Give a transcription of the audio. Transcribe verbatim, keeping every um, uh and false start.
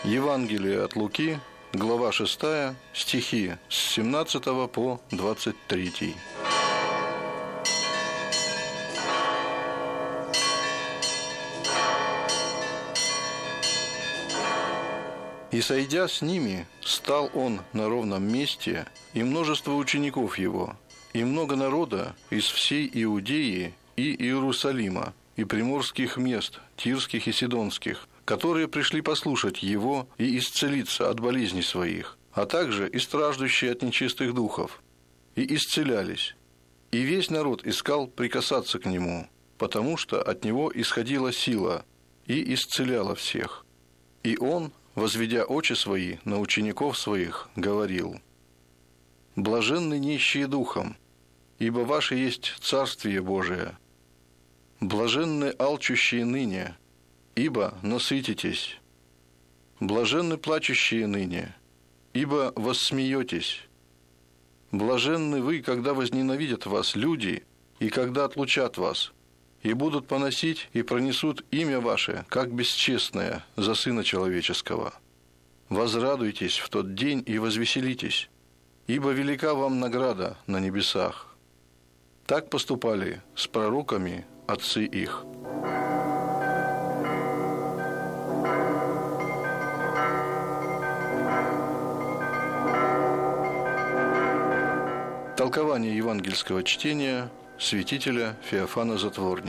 Евангелие от Луки, глава шестая, стихи с семнадцатого по двадцать третий. «И, сойдя с ними, стал он на ровном месте, и множество учеников его, и много народа из всей Иудеи и Иерусалима, и приморских мест, тирских и сидонских, которые пришли послушать его и исцелиться от болезней своих, а также и страждущие от нечистых духов, и исцелялись. И весь народ искал прикасаться к нему, потому что от него исходила сила, и исцеляла всех. И он, возведя очи свои на учеников своих, говорил: блаженны нищие духом, ибо ваше есть Царствие Божие. Блаженны алчущие ныне, ибо насытитесь. Блаженны плачущие ныне, ибо воссмеетесь. Блаженны вы, когда возненавидят вас люди, и когда отлучат вас, и будут поносить и пронесут имя ваше, как бесчестное, за Сына Человеческого. Возрадуйтесь в тот день и возвеселитесь, ибо велика вам награда на небесах. Так поступали с пророками отцы их». Толкование евангельского чтения святителя Феофана Затворника.